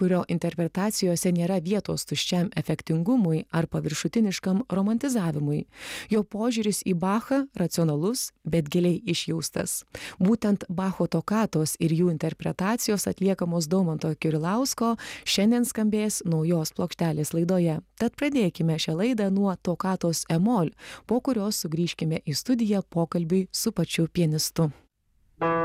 kurio interpretacijose nėra vietos tuščiam efektingumui ar paviršutiniškam romantizavimui. Jo požiūris į Bachą racionalus, bet giliai išjaustas. Būtent Bacho tokatos ir jų interpretacijos atliekamos Daumanto Kirilausko šiandien skambės naujos plokštelės laidoje. Tad pradėkime šią laidą nuo tokatos E-mol, po kurios sugrįžkime į studiją pokalbiui su pačiu pianistu.